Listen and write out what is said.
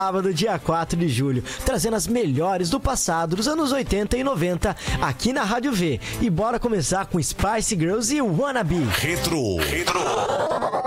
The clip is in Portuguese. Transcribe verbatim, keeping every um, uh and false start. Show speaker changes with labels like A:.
A: Sábado, dia quatro de julho, trazendo as melhores do passado, dos anos oitenta e noventa, aqui na Rádio V. E bora começar com Spice Girls e Wannabe.
B: Retro. Retro.